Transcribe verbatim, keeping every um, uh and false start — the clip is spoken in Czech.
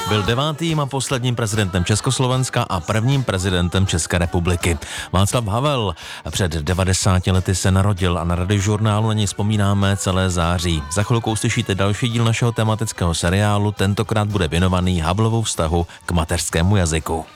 Byl devátým a posledním prezidentem Československa a prvním prezidentem České republiky. Václav Havel před devadesáti lety se narodil a na Radiožurnálu na něj vzpomínáme celé září. Za chvilku uslyšíte další díl našeho tematického seriálu, tentokrát bude věnovaný Havlovu vztahu k mateřskému jazyku.